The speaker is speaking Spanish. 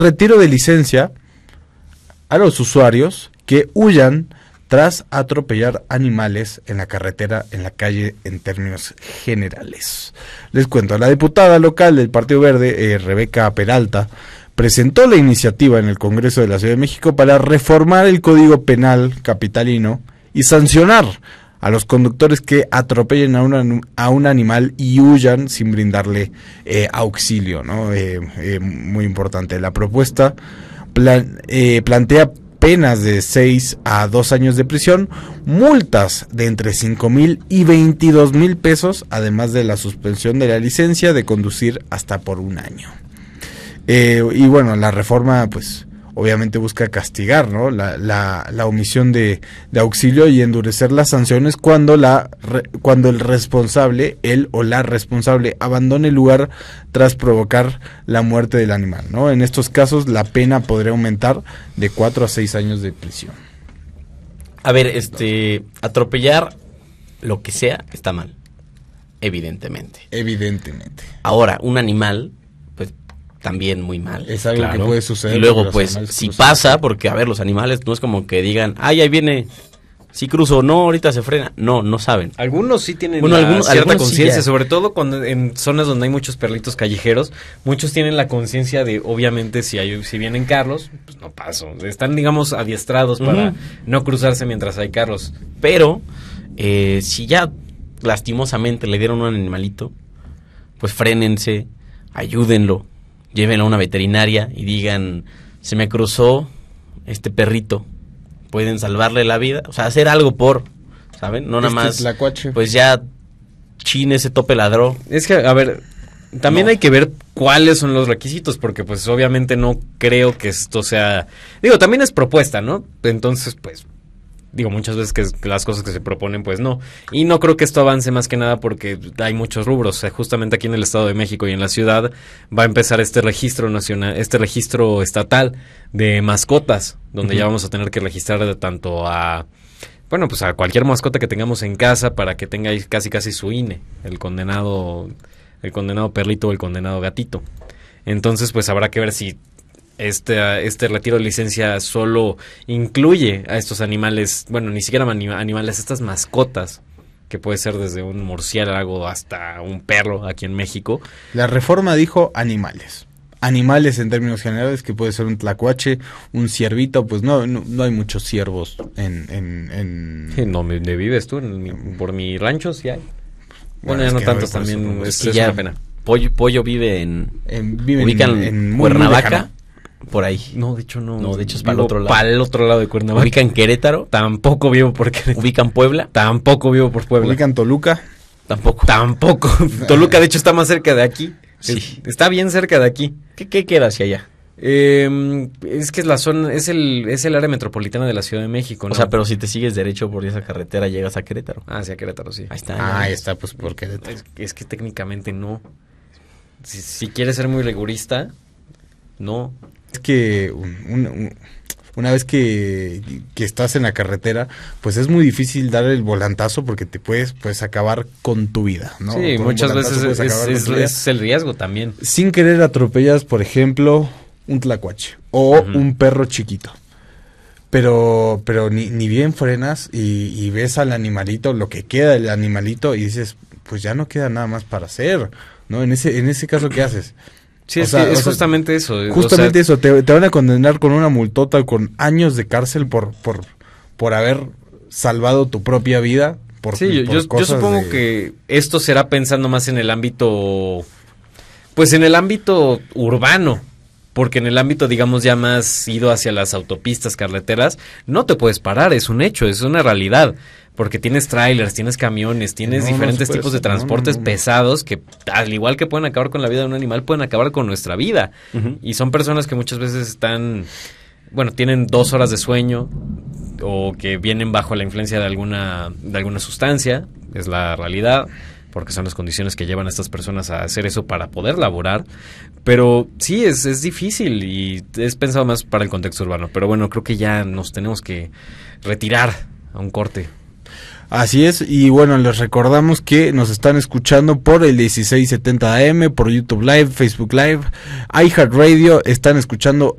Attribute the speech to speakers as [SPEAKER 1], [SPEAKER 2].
[SPEAKER 1] retiro de licencia a los usuarios que huyan tras atropellar animales en la carretera, en la calle, en términos generales. Les cuento, la diputada local del Partido Verde, Rebeca Peralta, presentó la iniciativa en el Congreso de la Ciudad de México para reformar el Código Penal capitalino y sancionar a los conductores que atropellen a un animal y huyan sin brindarle auxilio, ¿no? Muy importante. La propuesta plantea penas de 6 a 2 años de prisión, multas de entre 5,000 y 22,000 pesos, además de la suspensión de la licencia de conducir hasta por 1 año. Y bueno, la reforma pues obviamente busca castigar, ¿no?, la omisión de auxilio y endurecer las sanciones cuando el responsable, él o la responsable, abandone el lugar tras provocar la muerte del animal, ¿no? En estos casos la pena podría aumentar de 4 a 6 años de prisión.
[SPEAKER 2] A ver, atropellar lo que sea está mal, evidentemente. Ahora, un animal, pues también muy mal.
[SPEAKER 1] Es algo que puede suceder.
[SPEAKER 2] Y luego, pues, si pasa, porque, a ver, los animales no es como que digan, ay, ahí viene, si cruzo, no, ahorita se frena. No saben.
[SPEAKER 3] Algunos sí tienen
[SPEAKER 2] cierta
[SPEAKER 3] conciencia, sobre todo cuando en zonas donde hay muchos perritos callejeros, muchos tienen la conciencia de, obviamente, si vienen carros, pues no paso. Están, digamos, adiestrados para no cruzarse mientras hay carros.
[SPEAKER 2] Pero, si ya lastimosamente le dieron un animalito, pues frénense, ayúdenlo. Llévenlo a una veterinaria y digan, se me cruzó este perrito, pueden salvarle la vida, o sea, hacer algo ¿saben? No nada más,
[SPEAKER 1] tlacuache.
[SPEAKER 2] Pues ya, ese tope ladró.
[SPEAKER 3] Es que, a ver, también hay que ver cuáles son los requisitos, porque pues obviamente no creo que esto sea, también es propuesta, ¿no? Entonces, pues, muchas veces que las cosas que se proponen, pues no. Y no creo que esto avance más que nada porque hay muchos rubros. O sea, justamente aquí en el Estado de México y en la ciudad va a empezar este registro nacional, este registro estatal de mascotas, donde ya vamos a tener que registrar tanto a cualquier mascota que tengamos en casa para que tenga ahí casi su INE, el condenado perrito o el condenado gatito. Entonces, pues habrá que ver si este retiro de licencia solo incluye a estos animales, ni siquiera animales, estas mascotas, que puede ser desde un murciélago hasta un perro aquí en México.
[SPEAKER 1] La reforma dijo animales en términos generales, que puede ser un tlacuache, un ciervito, pues no hay muchos ciervos en...
[SPEAKER 3] Sí, no, ¿dónde vives tú? Por mi rancho sí hay. Bueno, ya no tantos también, es una pena.
[SPEAKER 2] Pollo vive ubican en Cuernavaca. Por ahí.
[SPEAKER 3] No, de hecho no.
[SPEAKER 2] No, de hecho es para el otro lado.
[SPEAKER 3] Para el otro lado de Cuernavaca.
[SPEAKER 2] ¿Ubican Querétaro?
[SPEAKER 3] Tampoco vivo por Querétaro.
[SPEAKER 2] ¿Ubican Puebla?
[SPEAKER 3] Tampoco vivo por Puebla.
[SPEAKER 1] ¿Ubican Toluca?
[SPEAKER 3] Tampoco. Toluca, de hecho, está más cerca de aquí.
[SPEAKER 2] Sí.
[SPEAKER 3] Está bien cerca de aquí.
[SPEAKER 2] ¿Qué queda hacia allá?
[SPEAKER 3] Es que es la zona, es el área metropolitana de la Ciudad de México, ¿no?
[SPEAKER 2] O sea, pero si te sigues derecho por esa carretera, llegas a Querétaro.
[SPEAKER 3] Ah, sí, a Querétaro, sí.
[SPEAKER 2] Ahí está.
[SPEAKER 1] Ahí está, pues, por Querétaro.
[SPEAKER 3] Es que técnicamente no. Si quieres ser muy rigorista, no.
[SPEAKER 1] Es que una vez que estás en la carretera, pues es muy difícil dar el volantazo porque te puedes acabar con tu vida, ¿no?
[SPEAKER 3] Sí,
[SPEAKER 1] con
[SPEAKER 3] muchas veces es el riesgo también.
[SPEAKER 1] Sin querer atropellas, por ejemplo, un tlacuache o un perro chiquito. Pero ni bien frenas y ves al animalito, lo que queda del animalito, y dices, pues ya no queda nada más para hacer, ¿no? En ese caso, ¿qué haces?
[SPEAKER 3] Sí, es justamente eso.
[SPEAKER 1] Justamente eso, te van a condenar con una multota, con años de cárcel por haber salvado tu propia vida.
[SPEAKER 3] Yo supongo que esto será pensando más en el ámbito, pues en el ámbito urbano, porque en el ámbito, digamos, ya más ido hacia las autopistas, carreteras, no te puedes parar, es un hecho, es una realidad. Porque tienes trailers, tienes camiones, tienes diferentes tipos de transportes pesados que, al igual que pueden acabar con la vida de un animal, pueden acabar con nuestra vida. Y son personas que muchas veces tienen 2 horas de sueño o que vienen bajo la influencia de alguna sustancia, es la realidad, porque son las condiciones que llevan a estas personas a hacer eso para poder laborar. Pero sí, es difícil y es pensado más para el contexto urbano. Pero bueno, creo que ya nos tenemos que retirar a un corte.
[SPEAKER 1] Así es, y bueno, les recordamos que nos están escuchando por el 1670 AM, por YouTube Live, Facebook Live, iHeartRadio, están escuchando